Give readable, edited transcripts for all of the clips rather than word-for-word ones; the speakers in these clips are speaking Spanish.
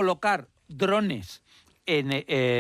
colocar drones en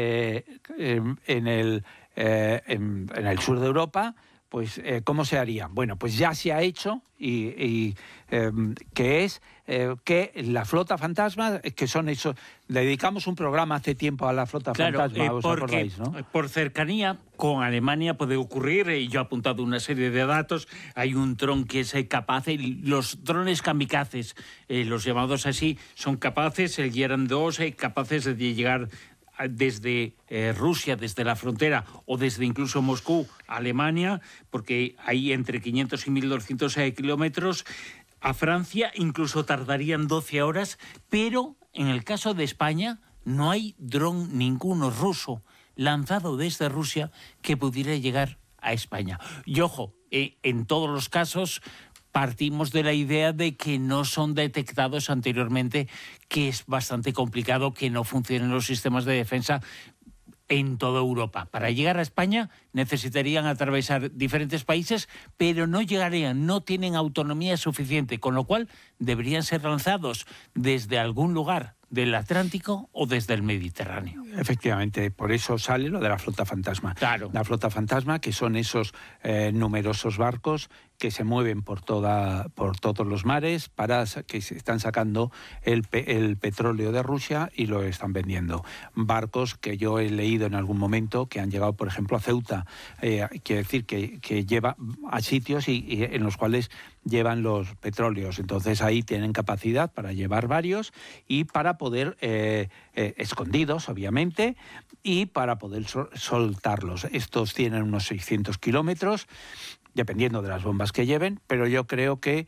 el sur de Europa, pues ¿cómo se haría? Bueno, pues ya se ha hecho que es que la flota fantasma, que son esos... Le dedicamos un programa hace tiempo a la flota fantasma, ¿os acordáis, no? Por cercanía con Alemania puede ocurrir, y yo he apuntado una serie de datos, hay un dron que es capaz, los drones kamikazes, los llamados así, son capaces, el Gerand 2, capaces de llegar desde Rusia, desde la frontera, o desde incluso Moscú a Alemania, porque hay entre 500 y 1.200 kilómetros. A Francia incluso tardarían 12 horas, pero en el caso de España no hay dron ninguno ruso lanzado desde Rusia que pudiera llegar a España. Y ojo, en todos los casos partimos de la idea de que no son detectados anteriormente, que es bastante complicado que no funcionen los sistemas de defensa en toda Europa. Para llegar a España necesitarían atravesar diferentes países, pero no llegarían, no tienen autonomía suficiente, con lo cual deberían ser lanzados desde algún lugar del Atlántico o desde el Mediterráneo. Efectivamente, por eso sale lo de la flota fantasma. Claro. La flota fantasma, que son esos numerosos barcos que se mueven por todos los mares, que se están sacando el petróleo de Rusia y lo están vendiendo. Barcos que yo he leído en algún momento que han llegado, por ejemplo, a Ceuta. Quiere decir que lleva a sitios y en los cuales llevan los petróleos. Entonces ahí tienen capacidad para llevar varios y para poder, escondidos obviamente, y para poder soltarlos. Estos tienen unos 600 kilómetros, dependiendo de las bombas que lleven, pero yo creo que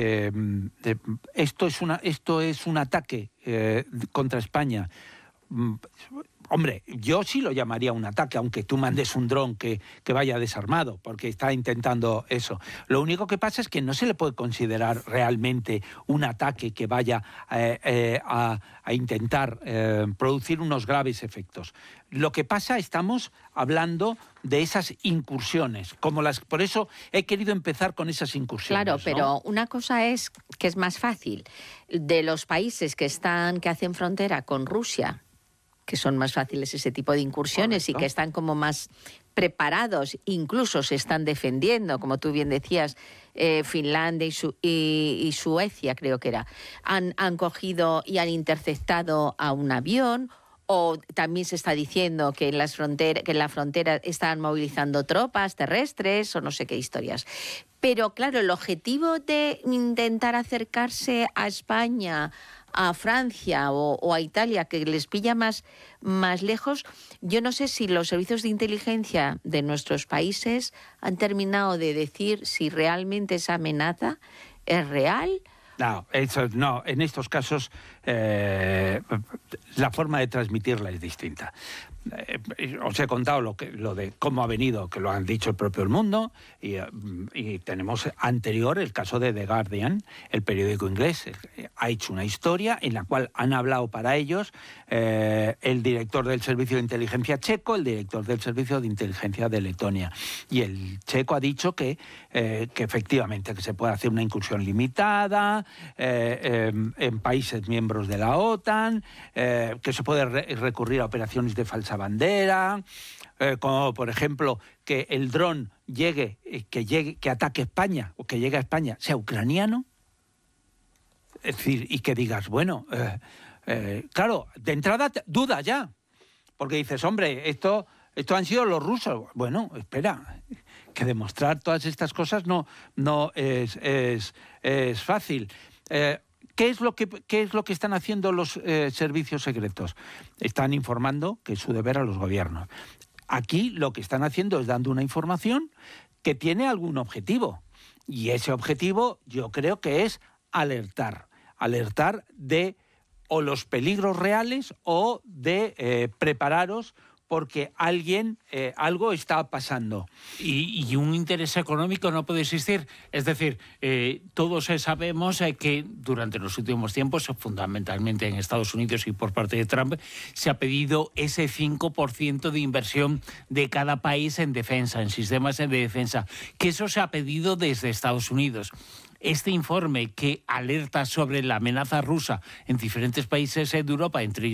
esto es un ataque contra España. Hombre, yo sí lo llamaría un ataque, aunque tú mandes un dron que vaya desarmado, porque está intentando eso. Lo único que pasa es que no se le puede considerar realmente un ataque que vaya a intentar producir unos graves efectos. Lo que pasa, estamos hablando de esas incursiones, por eso he querido empezar con esas incursiones. Claro, pero ¿no? una cosa es que es más fácil de los países que hacen frontera con Rusia, que son más fáciles ese tipo de incursiones. Correcto. Y que están como más preparados, incluso se están defendiendo, como tú bien decías, Finlandia y Suecia, creo que era, han cogido y han interceptado a un avión, o también se está diciendo que en la frontera están movilizando tropas terrestres o no sé qué historias. Pero claro, el objetivo de intentar acercarse a España, a Francia o a Italia, que les pilla más lejos, yo no sé si los servicios de inteligencia de nuestros países han terminado de decir si realmente esa amenaza es real. No, en estos casos la forma de transmitirla es distinta. Os he contado lo de cómo ha venido, que lo han dicho el propio El Mundo, y tenemos anterior el caso de The Guardian, el periódico inglés. Ha hecho una historia en la cual han hablado para ellos el director del servicio de inteligencia checo, el director del servicio de inteligencia de Letonia. Y el checo ha dicho que efectivamente que se puede hacer una incursión limitada en países miembros de la OTAN, que se puede recurrir a operaciones de falsa bandera, como por ejemplo que el dron que ataque España o que llegue a España sea ucraniano. Es decir, y que digas, bueno, claro, de entrada duda ya, porque dices, hombre, esto han sido los rusos. Bueno, espera, que demostrar todas estas cosas no es fácil. ¿Qué es lo que están haciendo los servicios secretos? Están informando, que es su deber, a los gobiernos. Aquí lo que están haciendo es dando una información que tiene algún objetivo. Y ese objetivo yo creo que es alertar de o los peligros reales o de prepararos porque algo está pasando. Y un interés económico no puede existir. Es decir, todos sabemos que durante los últimos tiempos, fundamentalmente en Estados Unidos y por parte de Trump, se ha pedido ese 5% de inversión de cada país en defensa, en sistemas de defensa, que eso se ha pedido desde Estados Unidos. Este informe que alerta sobre la amenaza rusa en diferentes países de Europa, entre